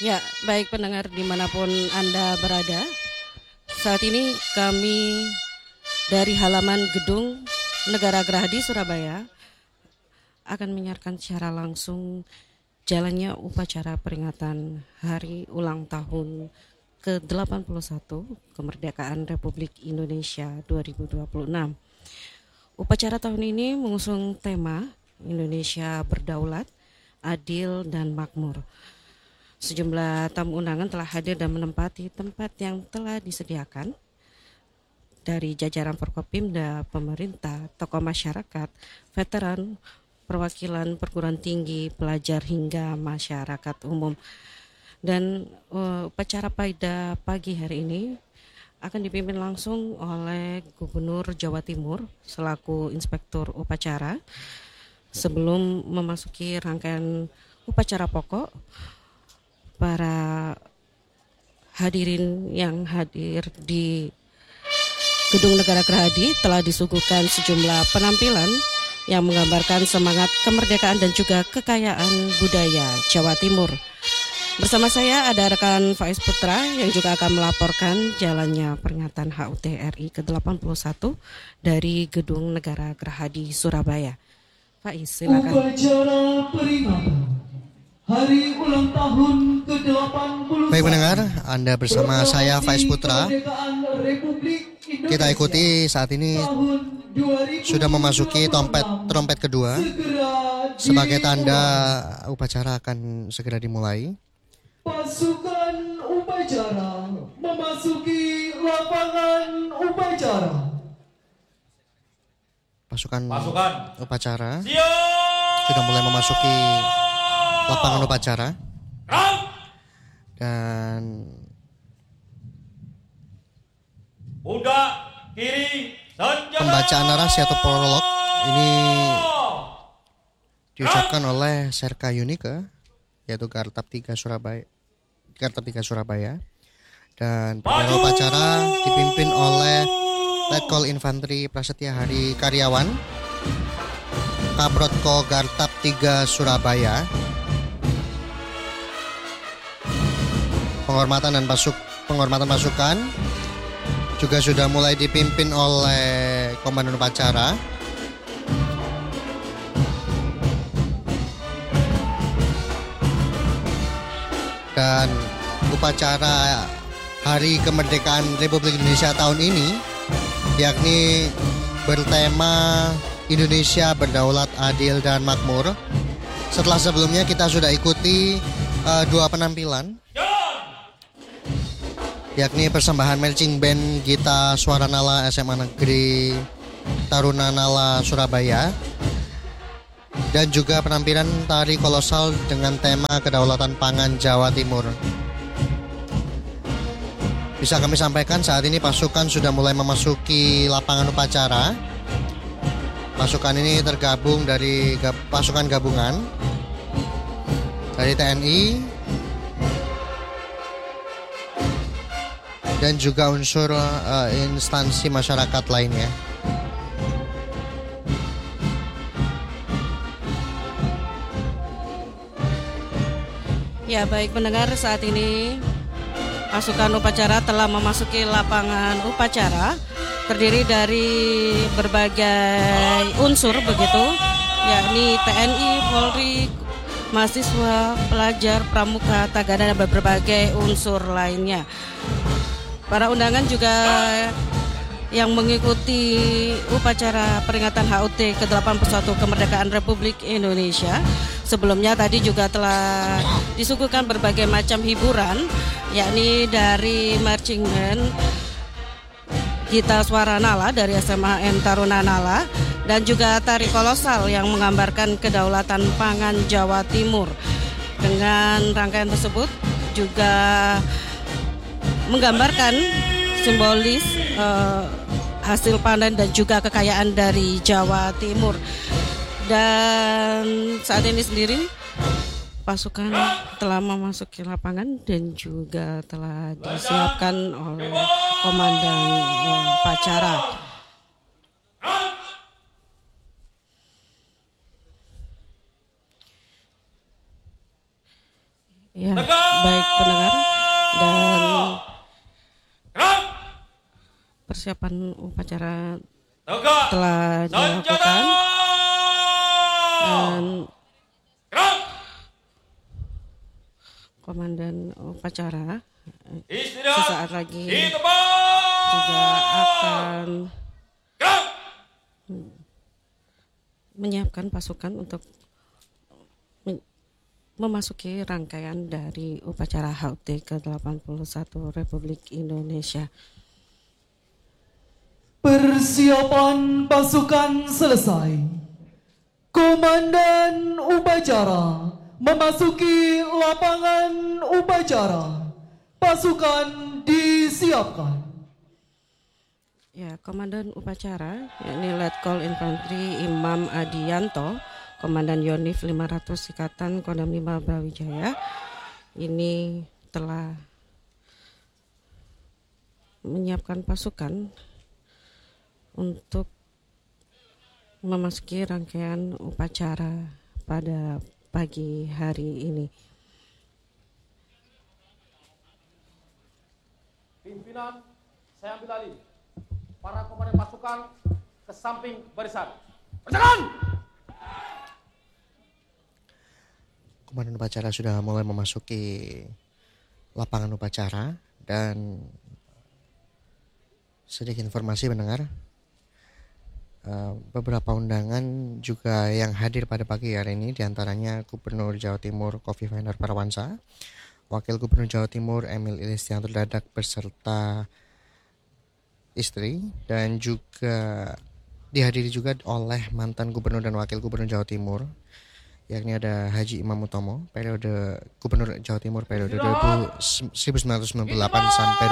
Ya, baik pendengar dimanapun Anda berada. Saat ini kami dari halaman Gedung Negara Gerahadi Surabaya akan menyiarkan secara langsung jalannya upacara peringatan Hari Ulang Tahun ke-81 Kemerdekaan Republik Indonesia 2026. Upacara tahun ini mengusung tema Indonesia Berdaulat, Adil, dan Makmur. Sejumlah tamu undangan telah hadir dan menempati tempat yang telah disediakan dari jajaran Forkopimda, pemerintah, tokoh masyarakat, veteran, perwakilan perguruan tinggi, pelajar hingga masyarakat umum. Dan upacara pada pagi hari ini akan dipimpin langsung oleh Gubernur Jawa Timur selaku Inspektur Upacara. Sebelum memasuki rangkaian upacara pokok, para hadirin yang hadir di Gedung Negara Gerahadi telah disuguhkan sejumlah penampilan yang menggambarkan semangat kemerdekaan dan juga kekayaan budaya Jawa Timur. Bersama saya ada rekan Faiz Putra yang juga akan melaporkan jalannya peringatan HUT RI ke-81 dari Gedung Negara Gerahadi Surabaya. Faiz, silakan. Upacara peringatan Hari Ulang Tahun ke-81. Baik pendengar, Anda bersama saya Faiz Putra. Kita ikuti saat ini sudah memasuki trompet kedua. Sebagai tanda upacara akan segera dimulai. Pasukan upacara memasuki lapangan upacara. Pasukan upacara sudah mulai memasuki lapangan upacara. Dan pembacaan narasi atau prolog ini diucapkan oleh Serka Yunike, yaitu Gartab 3 Surabaya. Dan penyelenggara upacara dipimpin oleh Letkol Infanteri Prasetya Hari Karyawan, Kaprotko Gartab 3 Surabaya. Penghormatan pasukan juga sudah mulai dipimpin oleh Komandan Upacara. Dan upacara Hari Kemerdekaan Republik Indonesia tahun ini yakni bertema Indonesia Berdaulat, Adil, dan Makmur. Setelah sebelumnya kita sudah ikuti dua penampilan, yakni persembahan marching band Gita Swaranala SMA Negeri Taruna Nala Surabaya, dan juga penampilan tari kolosal dengan tema kedaulatan pangan Jawa Timur. Bisa kami sampaikan saat ini pasukan sudah mulai memasuki lapangan upacara. Pasukan ini tergabung dari pasukan gabungan dari TNI dan juga unsur instansi masyarakat lainnya. Ya, baik pendengar, saat ini pasukan upacara telah memasuki lapangan upacara, terdiri dari berbagai unsur begitu, yakni TNI, Polri, mahasiswa, pelajar, pramuka, tagana, dan berbagai unsur lainnya. Para undangan juga yang mengikuti upacara peringatan HUT ke-81 Kemerdekaan Republik Indonesia. Sebelumnya tadi juga telah disuguhkan berbagai macam hiburan, yakni dari marching band Gita Swaranala dari SMA N Taruna Nala, dan juga tari kolosal yang menggambarkan kedaulatan pangan Jawa Timur. Dengan rangkaian tersebut juga menggambarkan simbolis hasil panen dan juga kekayaan dari Jawa Timur. Dan saat ini sendiri pasukan telah memasuki lapangan dan juga telah disiapkan oleh Komandan Upacara. Ya, baik pendengar dan persiapan upacara telah dilakukan dan komandan upacara sesaat lagi juga akan menyiapkan pasukan untuk memasuki rangkaian dari upacara HUT ke-81 Republik Indonesia. Persiapan pasukan selesai. Komandan upacara memasuki lapangan upacara. Pasukan disiapkan. Ya, komandan upacara yakni Letkol Infanteri Imam Adianto, Komandan Yonif 500 Ikatan Kodam 5 Brawijaya, ini telah menyiapkan pasukan untuk memasuki rangkaian upacara pada pagi hari ini. Pimpinan, saya ambil alih. Para komandan pasukan ke samping barisan. Berjalan! Komandan upacara sudah mulai memasuki lapangan upacara dan sedikit informasi mendengar beberapa undangan juga yang hadir pada pagi hari ini, diantaranya Gubernur Jawa Timur Kofifa Indar Parawansa, Wakil Gubernur Jawa Timur Emil Ilistianto Dadak beserta istri, dan juga dihadiri juga oleh mantan Gubernur dan Wakil Gubernur Jawa Timur, yakni ada Haji Imam Utomo, periode Gubernur Jawa Timur periode 1998 sampai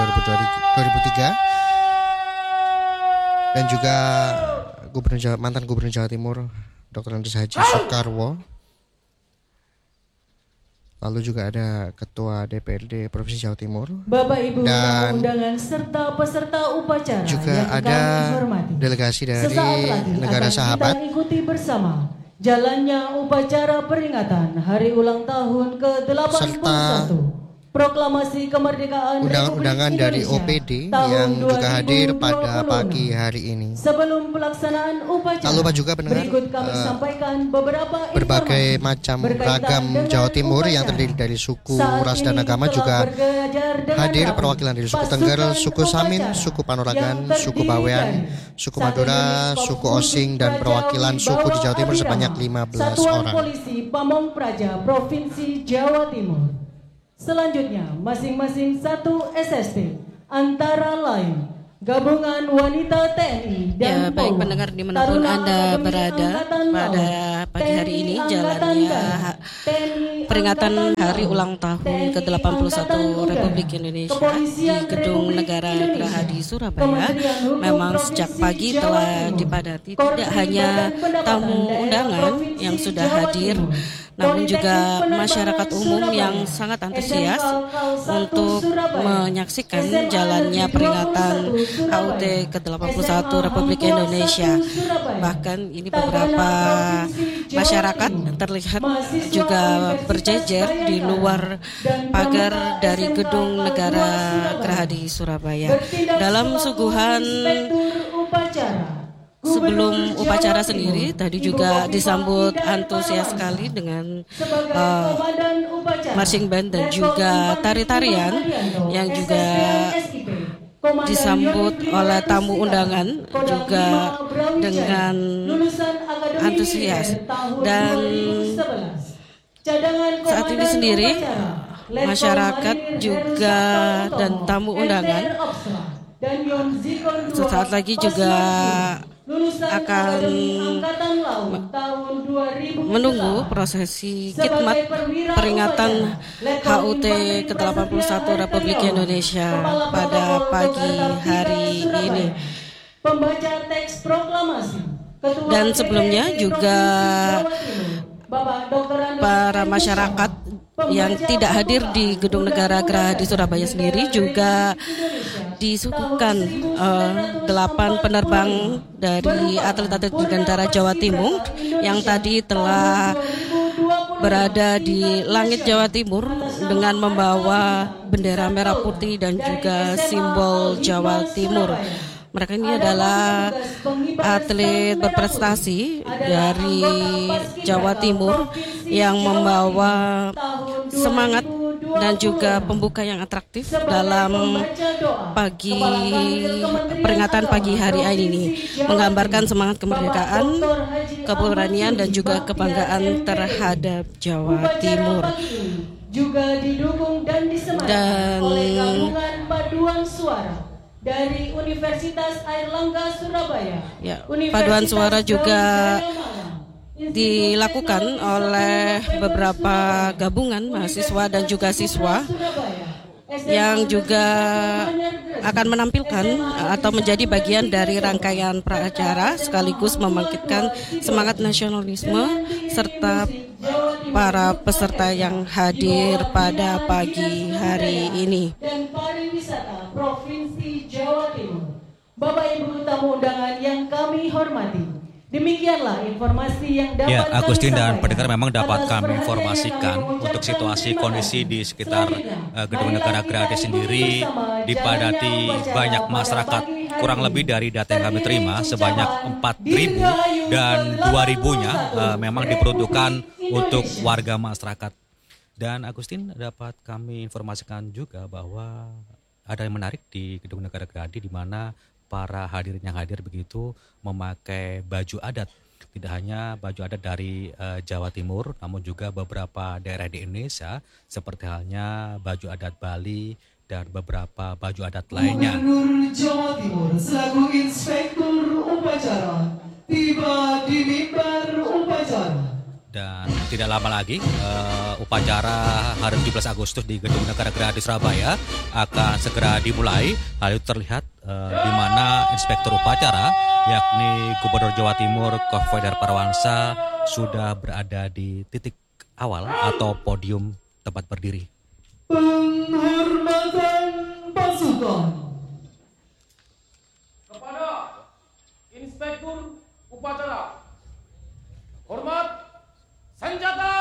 2003, dan juga mantan Gubernur Jawa Timur Dr. Andes Haji Soekarwo. Lalu juga ada Ketua DPRD Provinsi Jawa Timur, Bapak Ibu dan undangan serta peserta upacara juga yang ada kami hormati. delegasi dari Sesaat lagi negara akan sahabat. Kita ikuti bersama jalannya upacara peringatan Hari Ulang Tahun ke-81 Serta Proklamasi Kemerdekaan undangan-undangan dari OPD yang juga hadir pada pagi hari ini. Sebelum pelaksanaan upacara, Tak lupa juga pendengar, berikut kami sampaikan beberapa berbagai informasi macam berkaitan ragam dengan Jawa Timur yang upacara. terdiri dari suku, Saat ras, dan ini agama telah juga bergejar dengan hadir rapi perwakilan dari suku pasukan Tengger, suku Samin, upacara suku Panoragan, yang suku terdiri Bawean, dari suku Satuan Madura, Unit suku Pamong Osing, dan Praja perwakilan suku di Jawa Timur Wibawa sebanyak Abhirama, 15 Satuan orang. Polisi Pamong Praja Provinsi Jawa Timur. Selanjutnya, masing-masing satu SST, antara lain Gabungan Wanita TNI dan Ya, baik Polri, pendengar dimanapun Taruna Anda Akademi berada Angkatan pada Laut, pagi hari TNI ini Angkatan jalannya Darat, TNI peringatan Angkatan Hari Laut, Ulang Tahun TNI ke-81 Angkatan Udara, Republik Indonesia di Kepolisian Gedung Republik Negara Indonesia, Gerahadi Surabaya. Kementerian Hukum Memang Provinsi sejak pagi Jawa telah Timur, dipadati Korpi tidak hanya Badan Pendapatan tamu Daerah undangan Provinsi yang sudah Jawa hadir, Timur, namun Politeknik juga Penerbangan masyarakat umum Surabaya, yang sangat antusias SMK Kal 1 untuk Surabaya, menyaksikan SMA jalannya Negeri peringatan 21 Surabaya, HUT ke-81 SMA Republik Hangtua Indonesia. 1 Surabaya, Bahkan ini Tagana beberapa Provinsi Jawa masyarakat Timur, terlihat mahasiswa juga Universitas berjejer di Bayangkara, luar dan pagar pramuka dari SMK Gedung Kal 2 Negara Surabaya. Gerahadi Surabaya. Bertindak Dalam selaku suguhan Inspektur Upacara, sebelum Gubernur upacara Jawa sendiri Timur, tadi Ibu juga Kofifa disambut Indar antusias Parawansa, sekali dengan sebagai Komandan Upacara, marching band dan Letkol juga Infanteri tari-tarian Imam Adianto, yang juga SSPN SIP, Komandan disambut Yonif oleh 500 tamu Ikatan, undangan Kodam juga 5 Brawijaya, dengan lulusan Akademi antusias. Militer tahun Dan 2011. Cadangan saat ini Komandan sendiri Upacara, Letkol masyarakat Marinir juga Heru Sabta dan Utomo, tamu undangan MTR Opsla, dan Yon Zikon II, sesaat lagi juga Pasukan lulusan akan Akademi Angkatan Laut tahun 2008. menunggu prosesi Sebagai khidmat perwira peringatan upacara, Letkol HUT Infanteri ke-81 Prasetya Republik Hartanyawan, Indonesia Kepala pada Protokol pagi Dr. Kartika hari Surabaya, ini. Pembaca teks proklamasi Ketua Dan sebelumnya DPRD juga Provinsi Jawa Timur, Bapak Dr. Andes para M. masyarakat Pembaca yang tidak hadir di pembukaan Gedung Negara Gerahadi Surabaya Undang-Undang sendiri juga Indonesia disuguhkan tahun 8 penerbang dari atlet-atlet dirgantara Jawa Timur yang tadi telah berada di langit Jawa Timur dengan membawa bendera merah putih dan juga simbol Jawa Timur. Mereka ini adalah atlet berprestasi dari Jawa Timur yang membawa semangat dan juga pembuka yang atraktif dalam peringatan pagi hari ini, menggambarkan semangat kemerdekaan, keberanian dan juga kebanggaan terhadap Jawa Timur. Juga didukung dan disemangatkan oleh gabungan paduan suara dari Universitas Airlangga Surabaya. Ya, paduan suara juga dilakukan oleh beberapa gabungan mahasiswa dan juga siswa yang juga akan menampilkan atau menjadi bagian dari rangkaian praacara sekaligus membangkitkan semangat nasionalisme serta para peserta yang hadir pada pagi hari ini. Dan pariwisata Provinsi Jawa Timur. Bapak Ibu tamu undangan yang kami hormati, demikianlah informasi yang dapat ya, Agustin kami dan sampaikan. pendengar memang dapat Atas kami perhatian informasikan yang kami untuk ucapkan situasi terima kondisi kasih. di sekitar Selanjutnya, Gedung Negara marilah Gerahadi kita sendiri ikuti bersama dipadati jalannya upacara banyak pada masyarakat. pagi hari Kurang ini. lebih dari data yang kami terima Terdiri sebanyak ucapan 4.000 dan 2.000-nya memang diperuntukkan untuk warga masyarakat. Dan Agustin dapat kami informasikan juga bahwa ada yang menarik di Gedung Negara Gerahadi di mana para hadirin yang hadir begitu memakai baju adat. Tidak hanya baju adat dari Jawa Timur, namun juga beberapa daerah di Indonesia seperti halnya baju adat Bali dan beberapa baju adat lainnya. Gubernur Jawa Timur selaku Inspektur Upacara tiba di mimbar upacara. Dan tidak lama lagi upacara hari 17 Agustus di Gedung Negara Gerahadi Surabaya akan segera dimulai. Hal itu terlihat di mana Inspektur Upacara yakni Gubernur Jawa Timur Kofifa Parawansa sudah berada di titik awal atau podium tempat berdiri. Penghormatan pasukan. Kepada Inspektur Upacara, hormat senjata.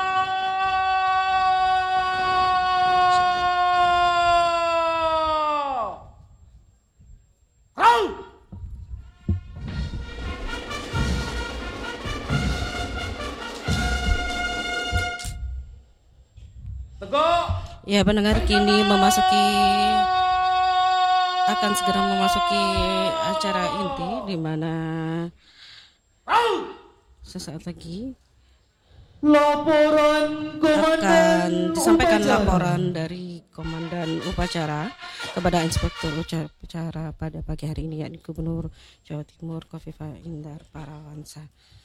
Serang! Tegak. Ya, pendengar kini akan segera memasuki acara inti di mana sesaat lagi Laporan Komandan akan disampaikan Upacara. laporan dari Komandan Upacara kepada Inspektur Upacara pada pagi hari ini yakni Gubernur Jawa Timur Kofifa Indar Parawansa.